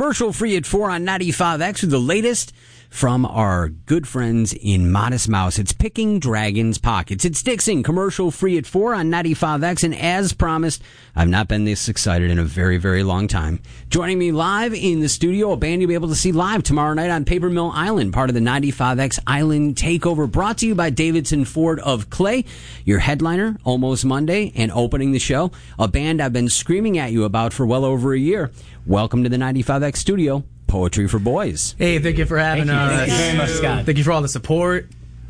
Commercial free at 4 on 95X with the latest from our good friends in Modest Mouse. It's Picking Dragons Pockets. It's Dixon, commercial free at 4 on 95X. And as promised, I've not been this excited in a very, very long time. Joining me live in the studio, a band you'll be able to see live tomorrow night on Paper Mill Island, part of the 95X Island Takeover, brought to you by Davidson Ford of Clay, your headliner, Almost Monday, and opening the show, a band I've been screaming at you about for well over a year. Welcome to the 95X studio. Poetry for Boys. Hey, thank you for having us. Thank you very much, Scott. Thank you for all the support.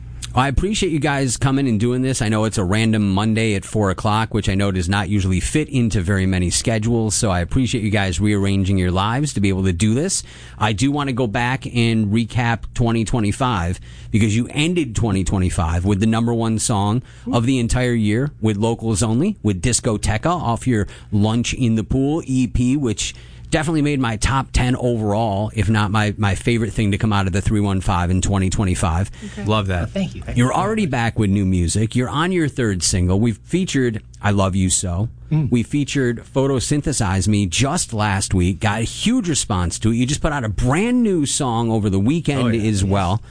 I appreciate you guys coming and doing this. I know it's a random Monday at 4 o'clock, which I know does not usually fit into very many schedules, so I appreciate you guys rearranging your lives to be able to do this. I do want to go back and recap 2025, because you ended 2025 with the number one song of the entire year with Locals Only, with Discoteca off your Lunch in the Pool EP, which definitely made my top 10 overall, if not my favorite thing to come out of the 315 in 2025. Okay. Love that. Thank you. You're already back with new music. You're on your third single. We've featured I Love You So. We featured Photosynthesize Me just last week. Got a huge response to it. You just put out a brand new song over the weekend as well.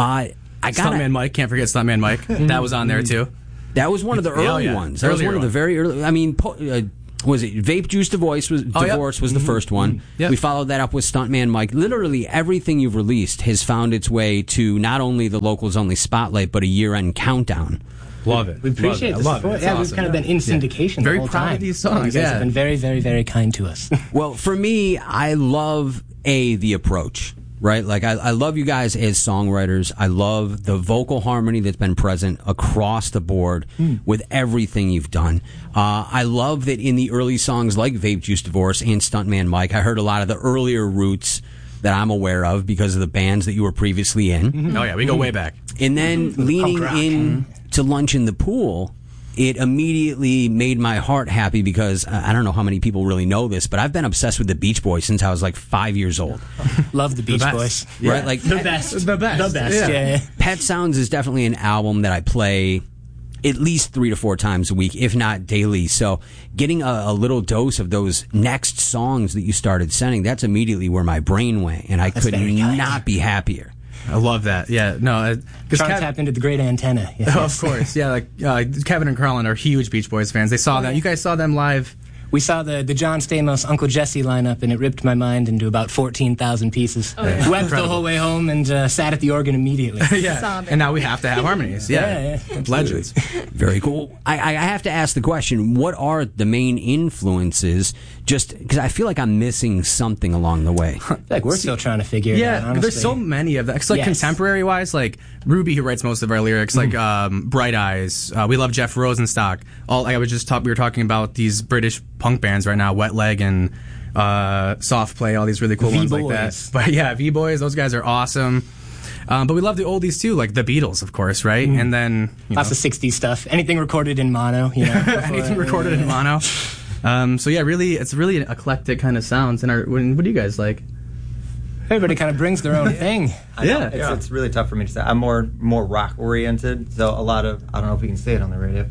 Stuntman Mike. Can't forget Stuntman Mike. That was on there, too. That was one of the early ones. That was one of the very early. I mean, was it Vape Juice Divorce was the first one. Yep. We followed that up with Stuntman Mike. Literally everything you've released has found its way to not only the Locals Only Spotlight, but a year-end countdown. Love it. We appreciate the support. Yeah, we've kind of been in syndication the whole time. Very proud of these songs. You guys have been very, very, very kind to us. Well, for me, I love, the approach. Right? Like, I love you guys as songwriters. I love the vocal harmony that's been present across the board with everything you've done. I love that in the early songs like Vape Juice Divorce and Stuntman Mike, I heard a lot of the earlier roots that I'm aware of because of the bands that you were previously in. Mm-hmm. Oh, yeah, we go way back. And then leaning in to Lunch in the Pool, it immediately made my heart happy because I don't know how many people really know this, but I've been obsessed with the Beach Boys since I was like 5 years old. Love the Beach Boys. Yeah. Right? Like The best. Yeah. Pet Sounds is definitely an album that I play at least 3 to 4 times a week, if not daily. So getting a little dose of those next songs that you started sending, that's immediately where my brain went, and I could not be happier. I love that. Yeah, no. Trying to tap into the great antenna. Yes. Oh, of course. Yeah, like Kevin and Carlin are huge Beach Boys fans. They saw that. You guys saw them live. We saw the John Stamos, Uncle Jesse lineup, and it ripped my mind into about 14,000 pieces. Oh, yeah. Wept the whole way home and sat at the organ immediately. Yeah, and now we have to have harmonies. Yeah. Legends. Very cool. I have to ask the question, what are the main influences, just because I feel like I'm missing something along the way? Like we're still trying to figure it out, honestly. There's so many of that. It's like contemporary-wise, like Ruby, who writes most of our lyrics, like Bright Eyes. We love Jeff Rosenstock. We were talking about these British punk bands right now, Wet Leg and Soft Play, all these really cool ones like that. But yeah, V-Boys, those guys are awesome. But we love the oldies too, like the Beatles, of course, right? And then lots of 60s stuff. Anything recorded in mono, anything recorded in mono. So yeah, really, it's really an eclectic kind of sounds. And what do you guys like? Everybody kind of brings their own thing. It's really tough for me to say. I'm more rock oriented, so a lot of, I don't know if we can say it on the radio.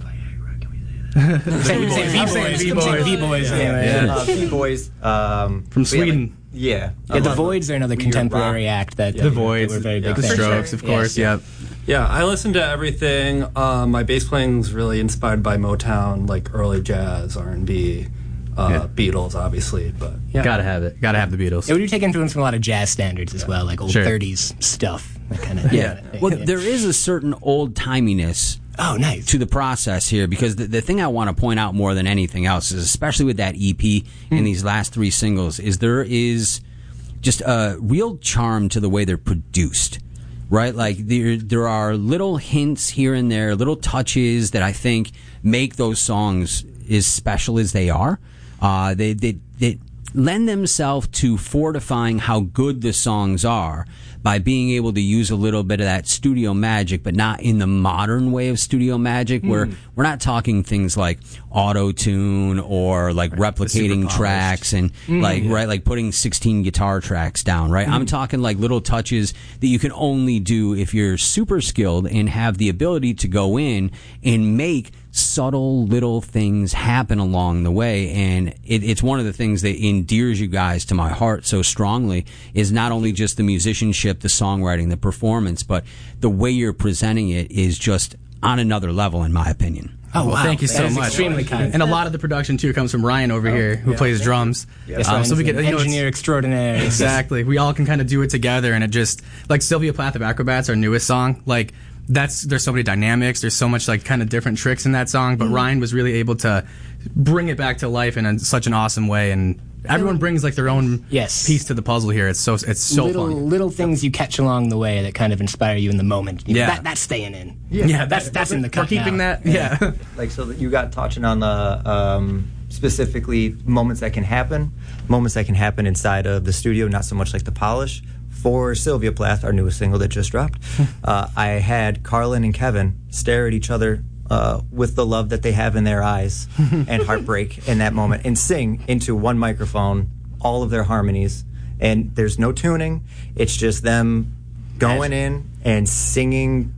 V-Boys. V-Boys. V-Boys. From Sweden. Yeah. The Voids are another contemporary act that the Voids. We're very big The Strokes, of course. Yeah, I listen to everything. My bass playing is really inspired by Motown, like early jazz, R&B, Beatles, obviously. But gotta have it. Gotta have the Beatles. Yeah, we do take influence from a lot of jazz standards as well, like old 30s stuff. That kind of Well, there is a certain old timiness. Oh, nice. To the process here, because the thing I want to point out more than anything else is, especially with that EP and these last 3 singles, is there is just a real charm to the way they're produced, right? Like there are little hints here and there, little touches that I think make those songs as special as they are. They lend themselves to fortifying how good the songs are by being able to use a little bit of that studio magic, but not in the modern way of studio magic, where we're not talking things like auto-tune or like replicating tracks and like putting 16 guitar tracks down, right? I'm talking like little touches that you can only do if you're super skilled and have the ability to go in and make subtle little things happen along the way, and it's one of the things that endears you guys to my heart so strongly, is not only just the musicianship, the songwriting, the performance, but the way you're presenting it is just on another level, in my opinion. Oh, wow. Thank you That so is much. extremely kind. And a lot of the production too comes from Ryan over here, who plays drums. Yes, So we get engineer extraordinaire. exactly. We all can kind of do it together, and it just like Sylvia Plath of Acrobats, our newest song. Like there's so many dynamics. There's so much like kind of different tricks in that song. But Ryan was really able to bring it back to life in such an awesome way, and everyone brings like their own piece to the puzzle here. It's so fun. Little things you catch along the way that kind of inspire you in the moment. You know, Yeah. that's staying in. Yeah, that's in the cut We're keeping now. that. Yeah. Like, so that you got touching on the specifically moments that can happen inside of the studio, not so much like the polish. For Sylvia Plath, our newest single that just dropped, I had Carlin and Kevin stare at each other with the love that they have in their eyes and heartbreak in that moment, and sing into one microphone all of their harmonies. And there's no tuning. It's just them going in and singing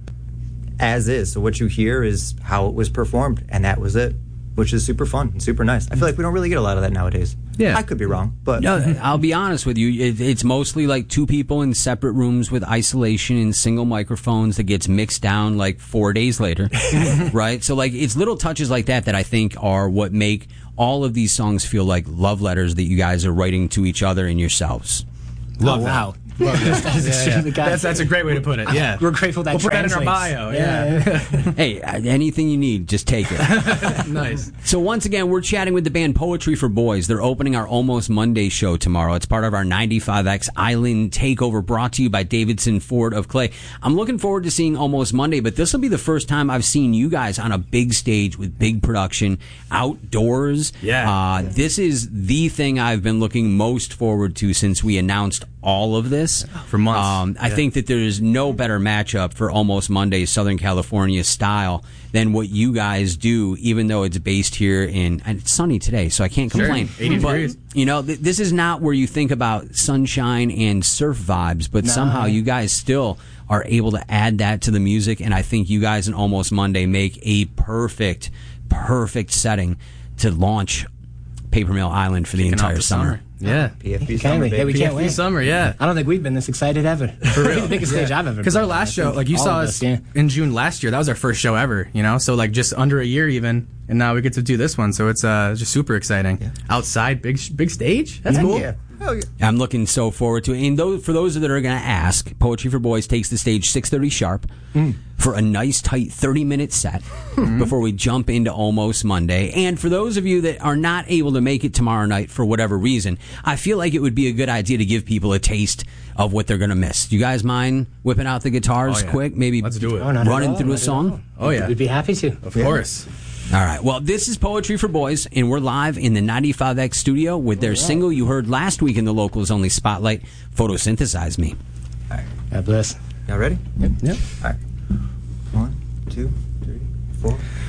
as is. So what you hear is how it was performed, and that was it, which is super fun and super nice. I feel like we don't really get a lot of that nowadays. Yeah. I could be wrong, but No, I'll be honest with you. It's mostly like two people in separate rooms with isolation and single microphones that gets mixed down like 4 days later, right? So like it's little touches like that that I think are what make all of these songs feel like love letters that you guys are writing to each other and yourselves. Love wow. That is extremely kind. That's a great way to put it. Yeah. We're grateful that We'll put that in our translates. bio. Yeah. Hey, anything you need, just take it. Nice. So once again, we're chatting with the band Poetry for Boys. They're opening our Almost Monday show tomorrow. It's part of our 95X Island Takeover, brought to you by Davidson Ford of Clay. I'm looking forward to seeing Almost Monday, but this will be the first time I've seen you guys on a big stage with big production, outdoors. Yeah. This is the thing I've been looking most forward to since we announced all of this. For months. I think that there's no better matchup for Almost Monday Southern California style than what you guys do, even though it's based here and it's sunny today, so I can't complain. 80 But, degrees. you know, this is not where you think about sunshine and surf vibes, but somehow you guys still are able to add that to the music, and I think you guys in Almost Monday make a perfect setting to launch Paper Mill Island for the Kicking off entire the summer. Yeah. PFP Can't summer, we? Yeah, we baby. can't PFP wait. summer, yeah. I don't think we've been this excited ever. For real. The biggest stage I've ever been. Because our last show, like you All saw of us yeah. in June last year, that was our first show ever, you know? So like just under a year even, and now we get to do this one, so it's just super exciting. Yeah. Outside, big stage? That's cool. Yeah. Oh, yeah. I'm looking so forward to it. And for those that are going to ask, Poetry for Boys takes the stage 6:30 sharp for a nice, tight 30-minute set before we jump into Almost Monday. And for those of you that are not able to make it tomorrow night for whatever reason, I feel like it would be a good idea to give people a taste of what they're going to miss. Do you guys mind whipping out the guitars Oh, yeah. quick? Maybe Let's do it. Oh, not at running all, through not a at song? all. Oh, yeah. We'd be happy to. Of course. All right. Well, this is Poetry for Boys, and we're live in the 95X studio with their single you heard last week in the Locals Only Spotlight, Photosynthesize Me. God bless. Y'all ready? Yep. All right. 1, 2, 3, 4.